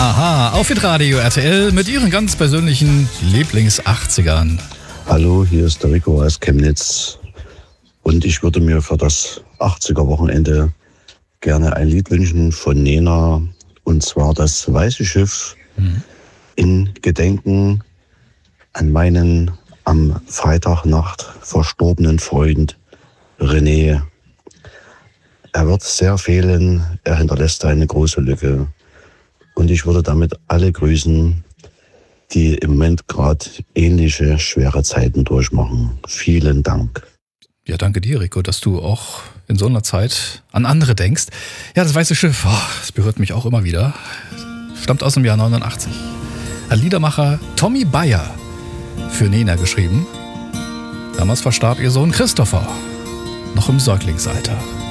Aha, auf Radio RTL mit Ihren ganz persönlichen Lieblings-80ern. Hallo, hier ist der Rico aus Chemnitz und ich würde mir für das 80er-Wochenende gerne ein Lied wünschen von Nena, und zwar das Weiße Schiff in Gedenken an meinen am Freitagnacht verstorbenen Freund René. Er wird sehr fehlen, er hinterlässt eine große Lücke. Und ich würde damit alle grüßen, die im Moment gerade ähnliche schwere Zeiten durchmachen. Vielen Dank. Ja, danke dir, Rico, dass du auch in so einer Zeit an andere denkst. Ja, das Weiße Schiff, das berührt mich auch immer wieder. Stammt aus dem Jahr 89. Ein Liedermacher Tommy Bayer für Nena geschrieben. Damals verstarb ihr Sohn Christopher, noch im Säuglingsalter.